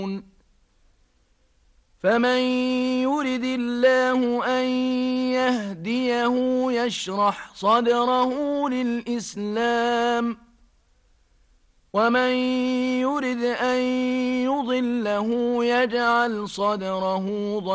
فمن يرد الله أن يهديه يشرح صدره للإسلام ومن يرد أن يضله يجعل صدره